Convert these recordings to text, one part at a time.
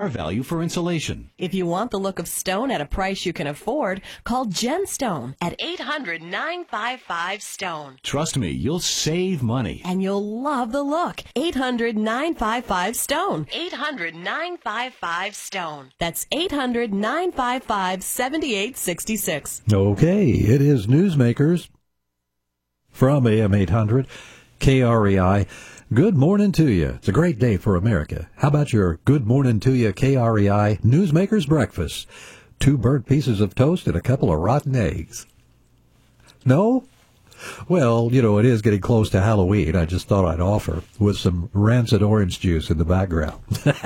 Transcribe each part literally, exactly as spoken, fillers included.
our value for insulation. If you want the look of stone at a price you can afford, call Genstone at eight hundred, nine five five, STONE. Trust me, you'll save money. And you'll love the look. eight hundred, nine five five, STONE. eight hundred, nine five five, STONE. That's eight hundred, nine five five, seven eight six six. Okay, it is Newsmakers from A M eight hundred K R E I. Good morning to you. It's a great day for America. How about your good morning to you K R E I Newsmakers breakfast? Two burnt pieces of toast and a couple of rotten eggs. No? Well, you know, it is getting close to Halloween. I just thought I'd offer with some rancid orange juice in the background.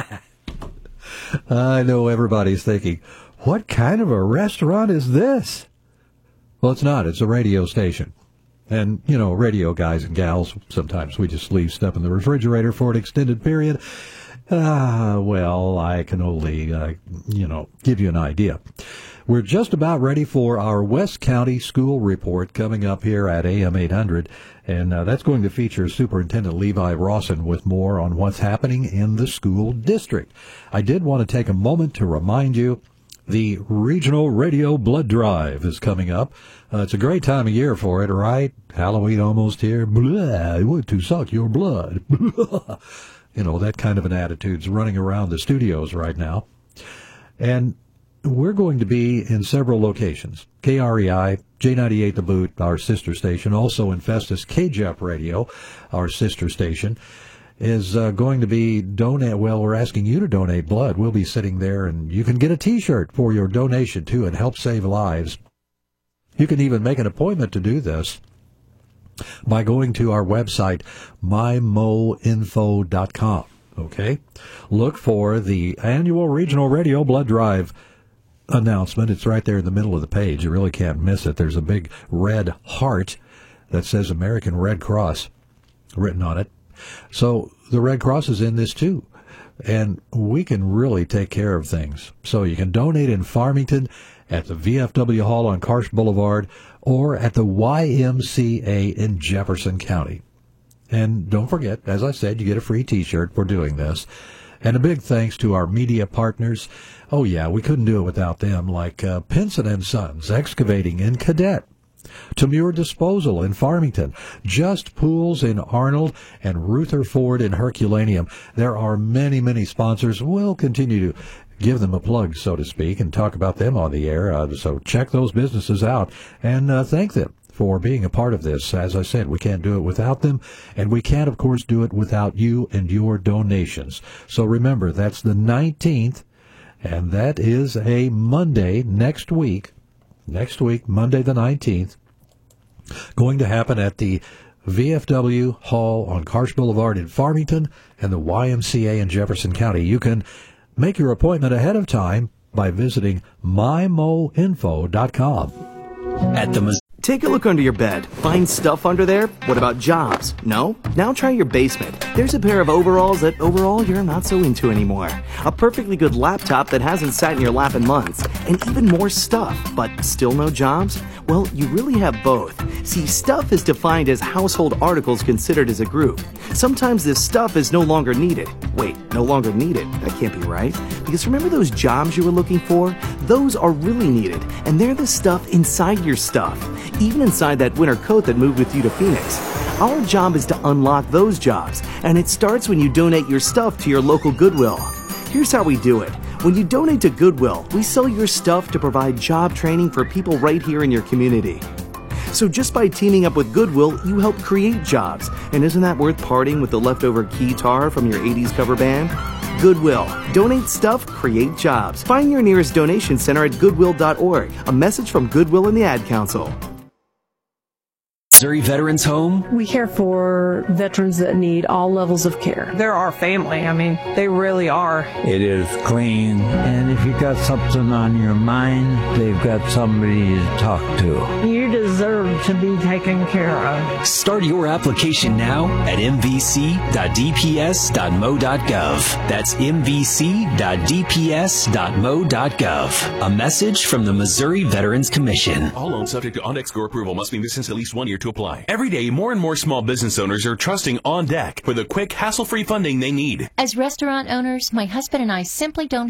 I know everybody's thinking, what kind of a restaurant is this? Well, it's not. It's a radio station. And, you know, radio guys and gals, sometimes we just leave stuff in the refrigerator for an extended period. Ah, uh, well, I can only, uh, you know, give you an idea. We're just about ready for our West County School Report coming up here at A M eight hundred, and uh, that's going to feature Superintendent Levi Rawson with more on what's happening in the school district. I did want to take a moment to remind you the Regional Radio Blood Drive is coming up. Uh, it's a great time of year for it, right? Halloween almost here. Blah, I want to suck your blood. You know, that kind of an attitude's running around the studios right now. And we're going to be in several locations. K R E I, J ninety-eight The Boot, our sister station, also in Festus, K J E P Radio, our sister station, is uh, going to be donate. Well, we're asking you to donate blood. We'll be sitting there, and you can get a T-shirt for your donation, too, and help save lives. You can even make an appointment to do this by going to our website, my mo info dot com, okay? Look for the annual Regional Radio Blood Drive announcement. It's right there in the middle of the page. You really can't miss it. There's a big red heart that says American Red Cross written on it. So the Red Cross is in this too, and we can really take care of things. So you can donate in Farmington at the V F W Hall on Karsh Boulevard or at the Y M C A in Jefferson County. And don't forget, as I said, you get a free T-shirt for doing this. And a big thanks to our media partners. Oh, yeah, we couldn't do it without them, like uh, Pinson and Sons Excavating in Cadet, Tamure Disposal in Farmington, Just Pools in Arnold, and Rutherford in Herculaneum. There are many, many sponsors. We'll continue to give them a plug, so to speak, and talk about them on the air. Uh, so check those businesses out and uh, thank them for being a part of this. As I said, we can't do it without them, and we can't, of course, do it without you and your donations. So remember, that's the nineteenth, and that is a Monday next week. Next week, Monday the nineteenth, going to happen at the V F W Hall on Karsh Boulevard in Farmington and the Y M C A in Jefferson County. You can make your appointment ahead of time by visiting my mo info dot com. At the Take a look under your bed. Find stuff under there? What about jobs? No? Now try your basement. There's a pair of overalls that overall you're not so into anymore. A perfectly good laptop that hasn't sat in your lap in months. And even more stuff, but still no jobs? Well, you really have both. See, stuff is defined as household articles considered as a group. Sometimes this stuff is no longer needed. Wait, no longer needed? That can't be right. Because remember those jobs you were looking for? Those are really needed, and they're the stuff inside your stuff. Even inside that winter coat that moved with you to Phoenix. Our job is to unlock those jobs, and it starts when you donate your stuff to your local Goodwill. Here's how we do it. When you donate to Goodwill, we sell your stuff to provide job training for people right here in your community. So just by teaming up with Goodwill, you help create jobs. And isn't that worth parting with the leftover keytar from your eighties cover band? Goodwill. Donate stuff, create jobs. Find your nearest donation center at goodwill dot org. A message from Goodwill and the Ad Council. Missouri Veterans Home. We care for veterans that need all levels of care. They're our family. I mean, they really are. It is clean, and if you got something on your mind, they've got somebody to talk to. You deserve to be taken care of. Start your application now at m v c dot d p s dot m o dot gov. That's m v c dot d p s dot m o dot gov. A message from the Missouri Veterans Commission. All loans subject to OnDeck score approval must be in business at least one year to apply. Every day, more and more small business owners are trusting OnDeck for the quick, hassle-free funding they need. As restaurant owners, my husband and I simply don't